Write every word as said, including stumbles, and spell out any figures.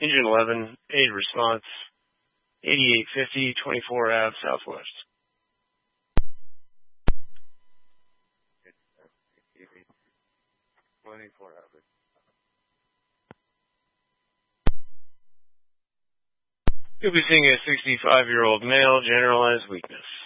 Engine eleven, aid response, eighty-eight fifty, twenty-four Ave Southwest. twenty-four Ave. You'll be seeing a sixty-five-year-old male, generalized weakness.